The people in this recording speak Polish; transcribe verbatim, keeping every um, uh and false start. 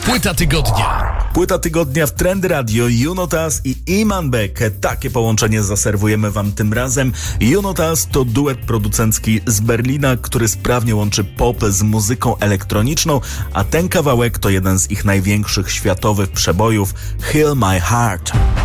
Płyta tygodnia. Płyta tygodnia w Trendy Radio, Junotas i Iman Beck. Takie połączenie zaserwujemy wam tym razem. Junotas to duet producencki z Berlina, który sprawnie łączy pop z muzyką elektroniczną, a ten kawałek to jeden z ich największych światowych przebojów, Heal My Heart.